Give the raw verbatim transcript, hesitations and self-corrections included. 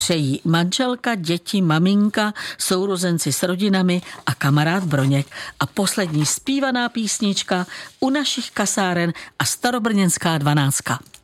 Přejí manželka, děti, maminka, sourozenci s rodinami a kamarád Broněk. A poslední zpívaná písnička U našich kasáren a Starobrněnská dvanáctka.